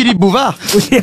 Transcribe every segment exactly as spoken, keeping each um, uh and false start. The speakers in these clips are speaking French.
Philippe Bouvard.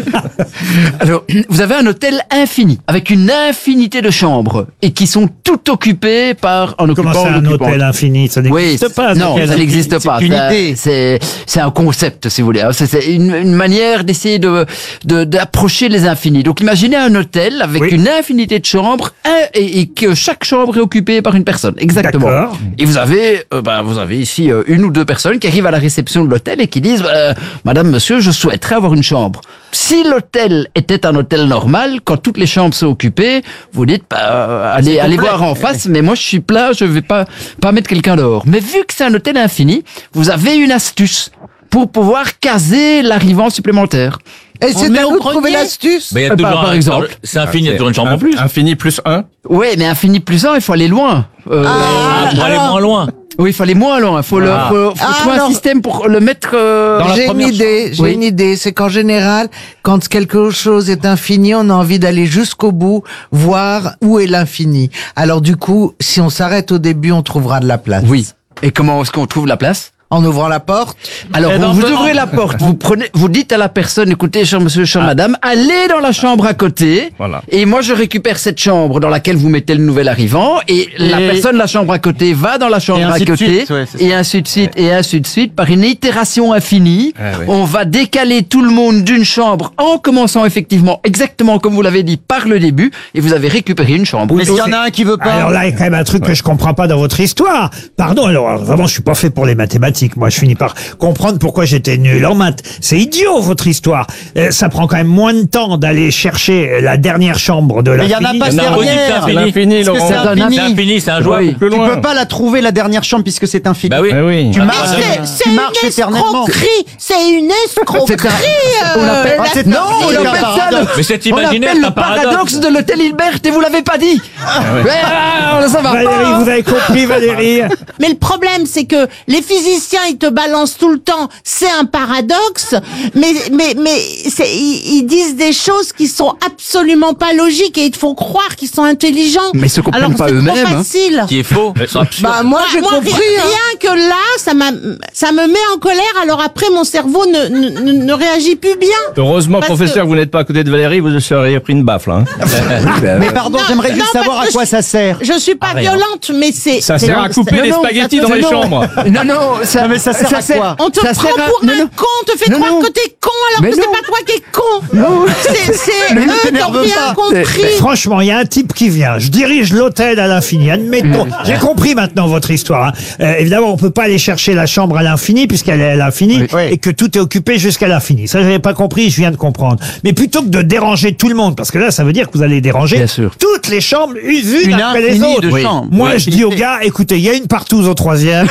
Alors, vous avez un hôtel infini, avec une infinité de chambres, et qui sont toutes occupées par un occupant. Comment c'est un occupante. hôtel infini? Ça n'existe Oui, pas. non, ça n'existe pas. une Ça, idée. C'est, c'est un concept, si vous voulez. C'est, c'est une, une manière d'essayer de, de, d'approcher les infinis. Donc, imaginez un hôtel avec Oui. une infinité de chambres, un, et, et que chaque chambre est occupée par une personne. Exactement. D'accord. Et vous avez, euh, ben, vous avez ici euh, une ou deux personnes qui arrivent à la réception de l'hôtel et qui disent, euh, Madame, Monsieur, je souhaiterais avoir une chambre. Si l'hôtel était un hôtel normal, quand toutes les chambres sont occupées, vous dites, bah, euh, allez, allez voir en face, mais moi je suis plein, je vais pas, pas mettre quelqu'un dehors. Mais vu que c'est un hôtel infini, vous avez une astuce pour pouvoir caser l'arrivant supplémentaire. Et c'est met à au nous de trouver grenier. l'astuce. Mais il y a Euh, toujours par- par un- exemple. C'est infini, il y a toujours une chambre en Un- plus. Infini plus un. Oui, mais infini plus un, il faut aller loin. Euh, Ah, pour aller alors- moins loin. Oui, il faut aller moins loin. Il faut, le, Ah. faut, faut Ah, trouver un alors- système pour le mettre euh, Dans la J'ai une première idée, j'ai Oui. une idée. C'est qu'en général, quand quelque chose est infini, on a envie d'aller jusqu'au bout, voir où est l'infini. Alors du coup, si on s'arrête au début, on trouvera de la place. Oui. Et comment est-ce qu'on trouve la place? En ouvrant la porte. Alors, Eh ben, vous, vous on peut- ouvrez la porte, vous prenez, vous dites à la personne, écoutez, cher monsieur, chère madame, allez dans la chambre à côté. Voilà. Et moi, je récupère cette chambre dans laquelle vous mettez le nouvel arrivant. Et, la Et- personne de la chambre à côté va dans la chambre Et à ainsi de côté. suite, ouais, c'est ça. et ainsi de suite, et ainsi de suite. Par une itération infinie, Ah, oui. on va décaler tout le monde d'une chambre en commençant effectivement, exactement comme vous l'avez dit, par le début. Et vous avez récupéré une chambre. Est-ce qu'il y en a un qui veut pas? Alors là, il y a quand même un truc que je comprends pas dans votre histoire. Pardon, alors alors, vraiment, je suis pas fait pour les mathématiques. Moi, je finis par comprendre pourquoi j'étais nul en maths. C'est idiot, votre histoire. Euh, ça prend quand même moins de temps d'aller chercher la dernière chambre de la Mais il y en a pas Il y en a un aussi, dernière. c'est infini. L'infini, Parce que Laurent. c'est un C'est infini. infini, c'est un joueur. Oui. Tu peux pas la trouver la dernière chambre puisque c'est infini. Bah oui. Tu Ah, marches, bah, C'est, bah, c'est tu une marches éternellement. escroquerie. C'est une escroquerie. On appelle- euh, Ah, c'est la- non, on c'est appelle un ça paradoxe. le, Mais c'est on imaginaire, appelle c'est un le paradoxe paradoxe. de l'hôtel Hilbert et vous l'avez pas dit. Ouais, ah, ça va Valérie, pas. vous avez compris, Valérie? Mais le problème, c'est que les physiciens, ils te balancent tout le temps. C'est un paradoxe, mais mais mais c'est, ils, ils disent des choses qui sont absolument pas logiques et il faut croire qu'ils sont intelligents. Mais ils se comprennent Alors, pas c'est eux-mêmes, trop hein. facile. Qui est faux. C'est absurde. Bah moi j'ai Moi, compris. ri- hein. rien que là, ça m'a, ça me met en colère. Alors après, mon cerveau ne ne, ne, ne réagit plus bien. Heureusement, Parce professeur, que- vous n'êtes pas à côté de Valérie, vous seriez pris une baffe, là. hein. Mais pardon, Non, j'aimerais non, juste savoir parce à que quoi je- ça sert. Je suis pas violente, mais c'est. Ça c'est- sert à couper c'est- les non, non, spaghettis ça te- dans les non. chambres. Non, non, ça, Non, mais ça sert à quoi On te ça prend sert à- pour non, un non. con, on te fait Non, croire non. que t'es con alors Mais que c'est non. pas toi qui es con. Non. C'est, c'est Mais ne eux qui ont t'énerve rien pas. compris. Franchement, il y a un type qui vient. Je dirige l'hôtel à l'infini. Admettons. J'ai compris maintenant votre histoire. hein. Euh, évidemment, on peut pas aller chercher la chambre à l'infini puisqu'elle est à l'infini Oui. Oui. et que tout est occupé jusqu'à l'infini. Ça, j'avais pas compris. Je viens de comprendre. Mais plutôt que de déranger tout le monde, parce que là, ça veut dire que vous allez déranger Bien sûr. toutes les chambres unes Une après les infinie autres. de Oui. chambres. Moi, Oui. je dis aux gars, écoutez, il y a une partouze au troisième.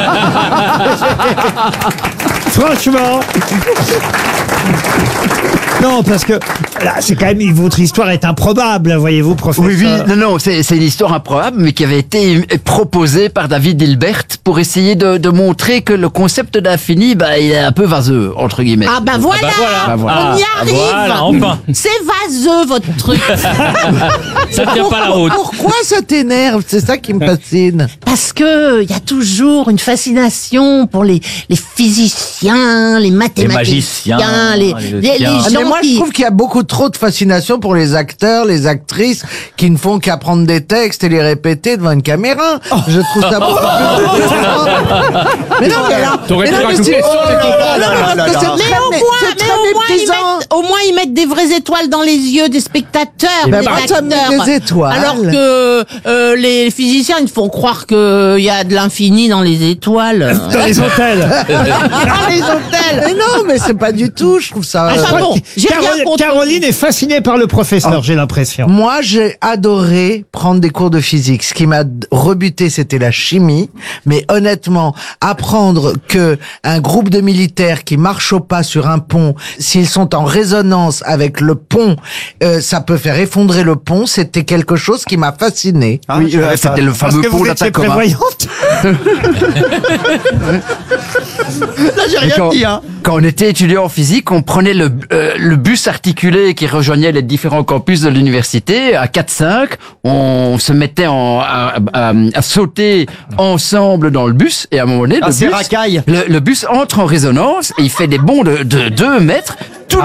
Franchement. Non, parce que là, c'est quand même votre histoire est improbable, voyez-vous, professeur. Oui, oui, non, non, c'est, c'est une histoire improbable, mais qui avait été proposée par David Hilbert pour essayer de, de montrer que le concept d'infini, bah, il est un peu vaseux, entre guillemets. Ah bah voilà, bah voilà. Bah voilà. on y Ah, arrive. voilà, enfin. C'est vaseux votre truc. Ça tient pas la route. Pourquoi ça t'énerve? C'est ça qui me fascine. Parce que il y a toujours une fascination pour les les physiciens, les mathématiciens, magiciens, les les les, les magiciens. Ah, gens mais moi, je qui- trouve qu'il y a beaucoup trop de fascination pour les acteurs, les actrices qui ne font qu'apprendre des textes et les répéter devant une caméra. Je trouve ça beaucoup plus intéressant. Mais non, mais là, T'aurais mais pu non, mais rajouter c'est- sur oh les là copains. là, là là parce que là. c'est Mais très au mé- moins, c'est mais très au moins, ils méprisant. mettent, au moins ils mettent des vraies étoiles dans les yeux des spectateurs, Ben, des bah, ça met acteurs. des étoiles. Alors que euh, les physiciens, ils font croire que il y a de l'infini dans les étoiles. Dans les hôtels. Dans les hôtels. Mais non, mais c'est pas du tout, je trouve ça... Enfin euh, bon, j'ai rien Caroline, contre. Caroline est fascinée par le professeur, j'ai l'impression. Moi, j'ai adoré prendre des cours de physique. Ce qui m'a d- rebuté, c'était la chimie. Mais honnêtement, apprendre que un groupe de militaires qui marchent au pas sur un pont, s'ils sont en résonance avec le pont, euh, ça peut faire effondrer le pont. C'était quelque chose qui m'a fasciné. Ah, Oui, je euh, savais pas. c'était le Parce fameux que pont vous étiez d'Atacama. prévoyante. Là, j'ai Et rien quand, dit, hein. quand on était étudiant en physique, on prenait le, euh, le bus articulé qui rejoignait les différents campus de l'université à quatre cinq. On se mettait en, à, à- à sauter ensemble dans le bus et à un moment donné, Ah, le, c'est bus, racaille. le, le bus entre en résonance et il fait des bonds de, de deux mètres. Tout